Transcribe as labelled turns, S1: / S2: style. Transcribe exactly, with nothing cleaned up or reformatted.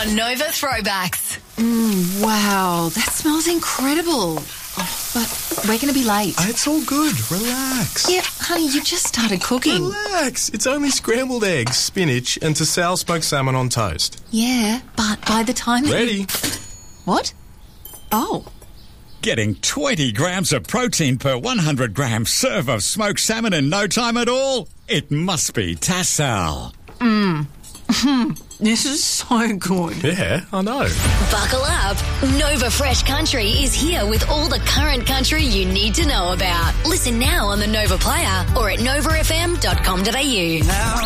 S1: on Nova Throwbacks.
S2: Mm, wow, that smells incredible. Oh, but we're going to be late.
S3: It's all good. Relax.
S2: Yeah, honey, you just started cooking.
S3: Relax. It's only scrambled eggs, spinach, and to sal smoked salmon on toast.
S2: Yeah, but by the time... that
S3: Ready?
S2: you- What? Oh.
S4: Getting twenty grams of protein per one hundred gram serve of smoked salmon in no time at all? It must be Tassal.
S2: Mmm. This is so good.
S3: Yeah, I know.
S1: Buckle up. Nova Fresh Country is here with all the current country you need to know about. Listen now on the Nova Player or at nova f m dot com dot a u.